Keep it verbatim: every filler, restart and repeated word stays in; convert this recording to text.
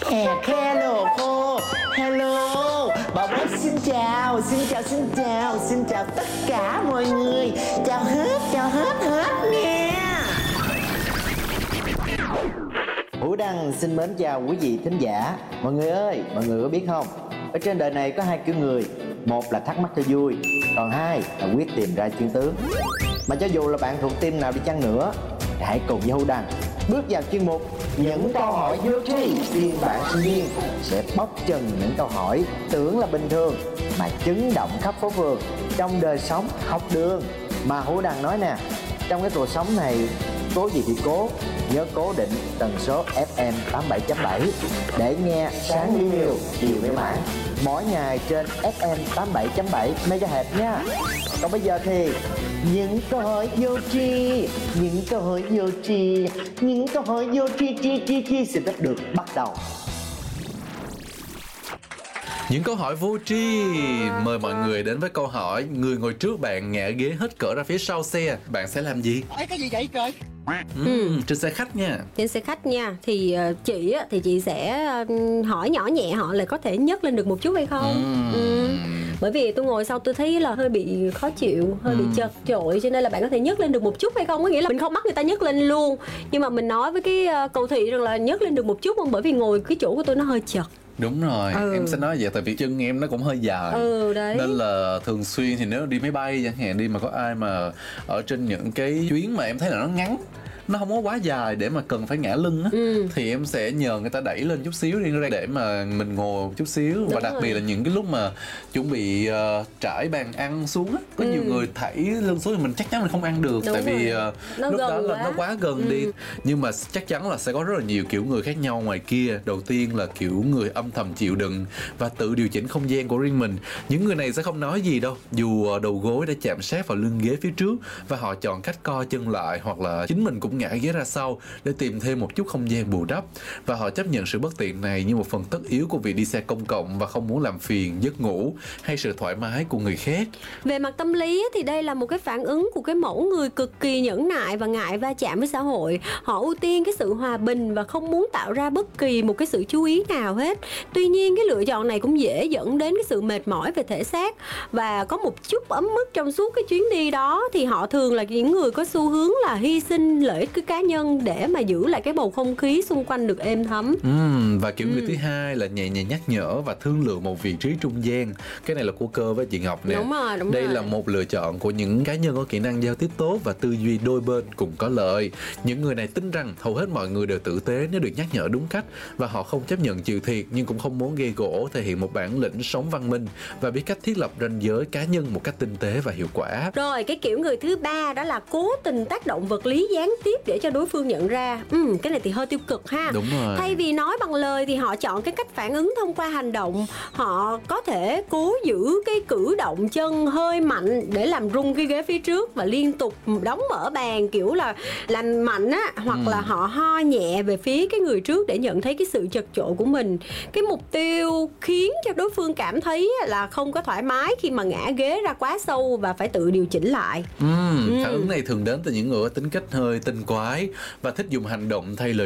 À, hello cô, hello, bà bố xin chào, xin chào, xin chào, xin chào tất cả mọi người. Chào hết, chào hết, hết nha. Hữu Đăng xin mến chào quý vị thính giả. Mọi người ơi, mọi người có biết không? Ở trên đời này có hai kiểu người. Một là thắc mắc cho vui, còn hai là quyết tìm ra chân tướng. Mà cho dù là bạn thuộc team nào đi chăng nữa, hãy cùng với Hữu Đăng bước vào chuyên mục Những câu hỏi vô tri phiên bản sinh viên, sẽ bóc trần những câu hỏi tưởng là bình thường mà chấn động khắp phố phường trong đời sống học đường. Mà Hữu Đăng nói nè, trong cái cuộc sống này cố gì thì cố, nhớ cố định tần số ép em tám mươi bảy chấm bảy để nghe sáng nhiều chiều mê mãn mỗi ngày trên ép em tám mươi bảy chấm bảy MHz nha. Còn bây giờ thì những câu hỏi vô tri, những câu hỏi vô tri, những câu hỏi vô tri chi chi chi sẽ được bắt đầu. Những câu hỏi vô tri. Mời mọi người đến với câu hỏi. Người ngồi trước bạn ngã ghế hết cỡ ra phía sau xe, bạn sẽ làm gì? Ê, cái gì vậy trời? Ừ, ừ. Trên xe khách nha. Trên xe khách nha. Thì uh, chị á, thì chị sẽ uh, hỏi nhỏ nhẹ họ là có thể nhấc lên được một chút hay không. ừ. Ừ. Bởi vì tôi ngồi sau tôi thấy là hơi bị khó chịu, hơi ừ. bị chật chội, cho nên là bạn có thể nhấc lên được một chút hay không. Có nghĩa là mình không bắt người ta nhấc lên luôn, nhưng mà mình nói với cái uh, cầu thị rằng là nhấc lên được một chút không, bởi vì ngồi cái chỗ của tôi nó hơi chật. Đúng rồi, ừ. em sẽ nói vậy tại vì chân em nó cũng hơi dài. Ừ, đấy. Nên là thường xuyên thì nếu đi máy bay chẳng hạn đi mà có ai mà ở trên những cái chuyến mà em thấy là nó ngắn, nó không có quá dài để mà cần phải ngã lưng á, ừ. thì em sẽ nhờ người ta đẩy lên chút xíu đi để mà mình ngồi một chút xíu. Đúng. Và đặc rồi. biệt là những cái lúc mà chuẩn bị uh, trải bàn ăn xuống á, có ừ. nhiều người thảy lưng xuống thì mình chắc chắn mình không ăn được. Đúng tại rồi. vì uh, lúc đó là nó quá gần ừ. đi. Nhưng mà chắc chắn là sẽ có rất là nhiều kiểu người khác nhau ngoài kia. Đầu tiên là kiểu người âm thầm chịu đựng và tự điều chỉnh không gian của riêng mình. Những người này sẽ không nói gì đâu, dù đầu gối đã chạm sát vào lưng ghế phía trước và họ chọn cách co chân lại, hoặc là chính mình cũng ngã ghế ra sau để tìm thêm một chút không gian bù đắp, và họ chấp nhận sự bất tiện này như một phần tất yếu của việc đi xe công cộng và không muốn làm phiền giấc ngủ hay sự thoải mái của người khác. Về mặt tâm lý thì đây là một cái phản ứng của cái mẫu người cực kỳ nhẫn nại và ngại va chạm với xã hội. Họ ưu tiên cái sự hòa bình và không muốn tạo ra bất kỳ một cái sự chú ý nào hết. Tuy nhiên cái lựa chọn này cũng dễ dẫn đến cái sự mệt mỏi về thể xác, và có một chút ấm ức trong suốt cái chuyến đi đó. Thì họ thường là những người có xu hướng là hy sinh lợi ích cái cá nhân để mà giữ lại cái bầu không khí xung quanh được êm thấm. Ừ, và kiểu ừ. người thứ hai là nhẹ nhàng nhắc nhở và thương lượng một vị trí trung gian. Cái này là của Cơ với chị Ngọc nè. Đúng rồi, đúng Đây rồi. là một lựa chọn của những cá nhân có kỹ năng giao tiếp tốt và tư duy đôi bên cùng có lợi. Những người này tin rằng hầu hết mọi người đều tử tế nếu được nhắc nhở đúng cách, và họ không chấp nhận chịu thiệt nhưng cũng không muốn gây gổ, thể hiện một bản lĩnh sống văn minh và biết cách thiết lập ranh giới cá nhân một cách tinh tế và hiệu quả. Rồi cái kiểu người thứ ba đó là cố tình tác động vật lý gián tiếp để cho đối phương nhận ra. Ừ, cái này thì hơi tiêu cực ha. Đúng rồi. Thay vì nói bằng lời thì họ chọn cái cách phản ứng thông qua hành động. Họ có thể cố giữ cái cử động chân hơi mạnh để làm rung cái ghế phía trước và liên tục đóng mở bàn, kiểu là làm mạnh á, hoặc ừ. là họ ho nhẹ về phía cái người trước để nhận thấy cái sự chật chội của mình. Cái mục tiêu khiến cho đối phương cảm thấy là không có thoải mái khi mà ngã ghế ra quá sâu và phải tự điều chỉnh lại. Ừ, ừ. Phản ứng này thường đến từ những người có tính cách hơi tinh quái và thích dùng hành động thay lời